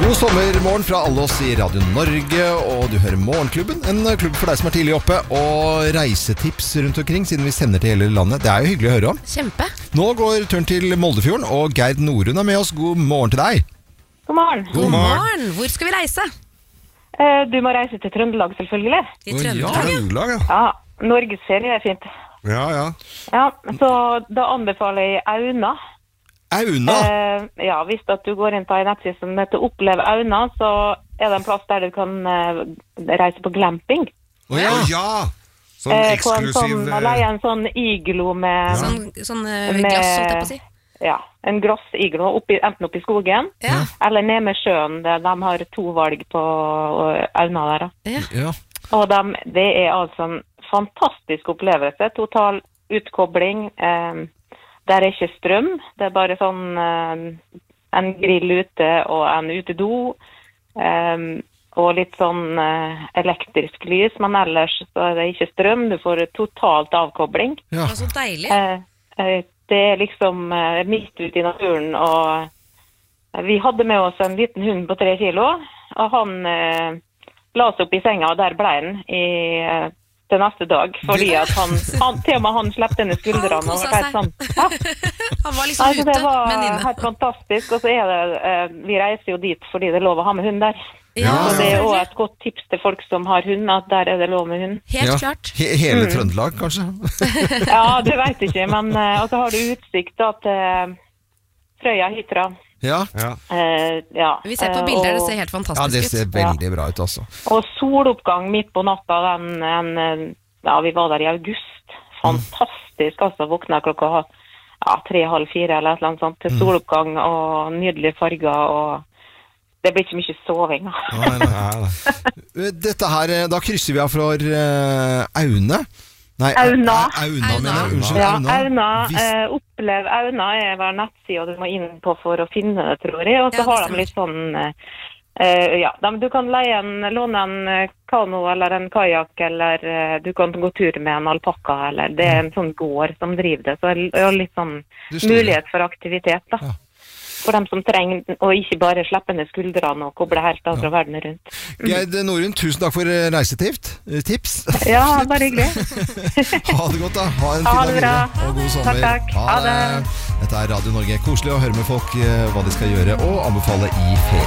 God sommermorgen fra alle oss i Radio Norge, og du hører Morgenklubben, en klubb for deg som er tidlig oppe, og reisetips rundt omkring, siden vi sender til hele landet. Det er jo hyggelig å høre om. Kjempe. Nå går turen til Moldefjorden, og Gerd Norun er med oss. God morgen til deg. God morgen. God morgen. Hvor skal vi reise? Du må reise til Trøndelag, selvfølgelig. Til Trøndelag? Ja, Norgesferie er fint. Ja. Ja, så da anbefaler jeg Auna. Auna? Ja, hvis at du går inn på en nettside som heter Opplev Auna, så er det en plass der du kan reise på glamping. Ja! Sånn eksklusiv... Leie en sånn iglo med... Sånn glass, holdt jeg på å si. Ja, en grossiglo, enten oppe i skogen, eller ned med sjøen. De har 2 valg på Auna der. Ja. Og det er altså en fantastisk opplevelse, total utkobling. Der er ikke strøm, det er bare sånn en grill ute og en utedo, og litt sånn elektrisk lys, men ellers så er det ikke strøm, du får totalt avkobling. Ja. Så deilig. Det er liksom midt ute i naturen, og vi hadde med oss en liten hund på 3 kilo, og han la seg opp i senga, og der ble han til neste dag, fordi at han til og med han sleppte ned skuldrene. Han koset seg. Sånn. Ja. Han var liksom ute, det var men inne. helt fantastisk, og så er det, vi reiser jo dit fordi det er lov å ha med hund der. Ja, og det er også et godt tips til folk som har hund, at der er det lov med hund. Helt klart. Hele Trøndelag, kanskje? Ja, det vet jeg ikke, men og så har du utsikt da, til Frøya Hitra. Ja. Vi ser på bilder, det ser helt fantastisk ut. Ja, det ser veldig bra ut også. Og soloppgang midt på natta, vi var der i august. Fantastisk, altså våkna klokka 3:30 eller et eller annet sånt til soloppgang og nydelige farger, og det blir ikke mye soving. Nei. Dette her, da krysser vi av for Aune. Nei, Auna. Auna. Opplev Auna er hver nettside, og du må inn på for å finne det, tror jeg. Og så har de litt sånn, du kan låne en kano eller en kajak, eller du kan gå tur med en alpakka, eller det er en sånn gård som driver det. Så det er litt sånn mulighet for aktivitet da. Ja. For dem som trenger å ikke bare slippe ned skuldrene og koble helt av fra verden rundt. Gerd Norun, tusen takk for reisetips. Ja, bare hyggelig. Ha det godt da. Ha en fin dag videre, og god sommer. Takk. Ha det. Dette er Radio Norge. Koselig å høre med folk hva de skal gjøre og anbefale i ferie.